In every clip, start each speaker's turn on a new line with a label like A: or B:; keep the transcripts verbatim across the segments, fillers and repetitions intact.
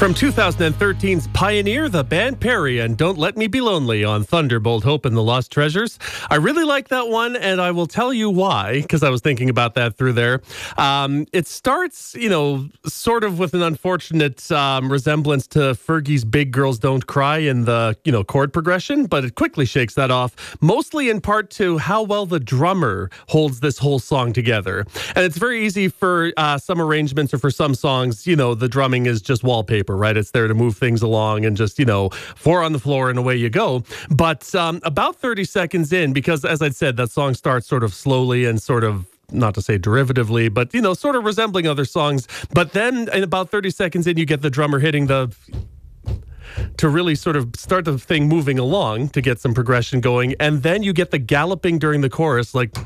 A: From twenty thirteen's Pioneer, the band Perry, and Don't Let Me Be Lonely on Thunderbolt Hope and the Lost Treasures. I really like that one, and I will tell you why, because I was thinking about that through there. Um, it starts, you know, sort of with an unfortunate um, resemblance to Fergie's Big Girls Don't Cry in the, you know, chord progression, but it quickly shakes that off, mostly in part to how well the drummer holds this whole song together. And it's very easy for uh, some arrangements or for some songs, you know, the drumming is just wallpaper. Right? It's there to move things along and just, you know, four on the floor and away you go. But um, about thirty seconds in, because as I'd said, that song starts sort of slowly and sort of, not to say derivatively, but, you know, sort of resembling other songs. But then in about thirty seconds in, you get the drummer hitting the... to really sort of start the thing moving along to get some progression going. And then you get the galloping during the chorus, like...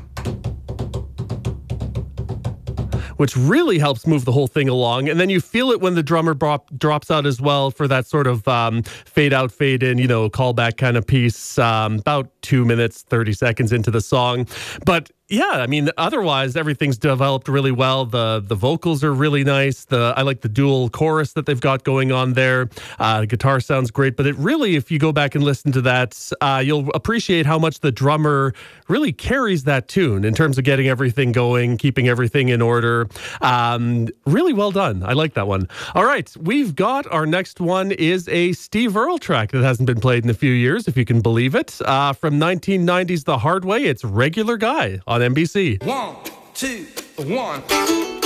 A: which really helps move the whole thing along. And then you feel it when the drummer drop, drops out as well for that sort of um, fade out, fade in, you know, callback kind of piece, um, about two minutes, thirty seconds into the song. But yeah, I mean, otherwise, everything's developed really well. The the vocals are really nice. The I like the dual chorus that they've got going on there. Uh, the guitar sounds great. But it really, if you go back and listen to that, uh, you'll appreciate how much the drummer really carries that tune in terms of getting everything going, keeping everything in order. Um, really well done. I like that one. All right, we've got our next one is a Steve Earle track that hasn't been played in a few years, if you can believe it. Uh, from nineteen nineties The Hard Way, it's Regular Guy on N B C.
B: One, two, one.